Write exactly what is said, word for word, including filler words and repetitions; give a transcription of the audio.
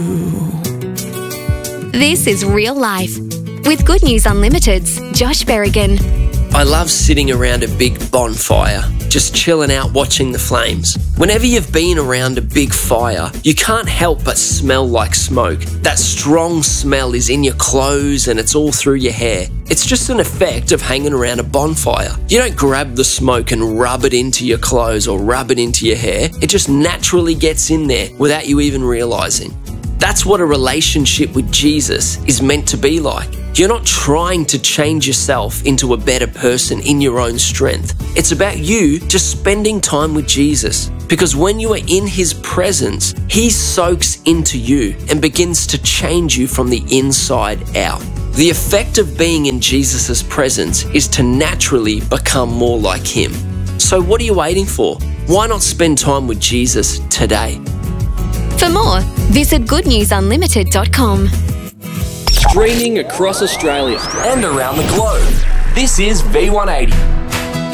This is Real Life with Good News Unlimited's Josh Berrigan. I love sitting around a big bonfire, just chilling out watching the flames. Whenever you've been around a big fire, you can't help but smell like smoke. That strong smell is in your clothes and it's all through your hair. It's just an effect of hanging around a bonfire. You don't grab the smoke and rub it into your clothes or rub it into your hair. It just naturally gets in there without you even realizing. That's what a relationship with Jesus is meant to be like. You're not trying to change yourself into a better person in your own strength. It's about you just spending time with Jesus. Because when you are in His presence, He soaks into you and begins to change you from the inside out. The effect of being in Jesus' presence is to naturally become more like Him. So what are you waiting for? Why not spend time with Jesus today? For more, visit good news unlimited dot com. Streaming across Australia and around the globe. This is V one eighty.